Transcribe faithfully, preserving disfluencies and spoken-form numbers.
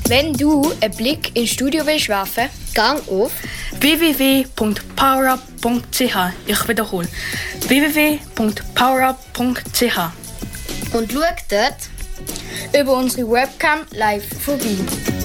Wenn du einen Blick ins Studio willst werfen, gang auf w w w punkt powerup punkt c h. Ich wiederhole. w w w punkt powerup punkt c h. und schau dort über unsere Webcam live vorbei.